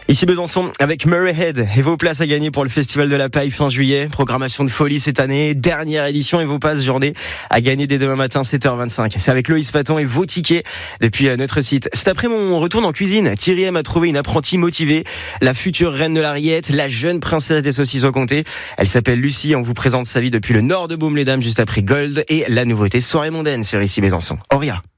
Ici Besançon avec Murray Head et vos places à gagner pour le Festival de la Paille fin juillet. Programmation de folie cette année, dernière édition et vos passes journée à gagner dès demain matin 7h25. C'est avec Loïs Paton et vos tickets depuis notre site. C'est après mon retour en cuisine. Thierry M a trouvé une apprentie motivée, la future reine de la rillette, la jeune princesse des saucisses au comté. Elle s'appelle Lucie, on vous présente sa vie depuis le nord de Baume-les-Dames juste après Gold et la nouveauté Soirée mondaine sur ici Besançon. Auria.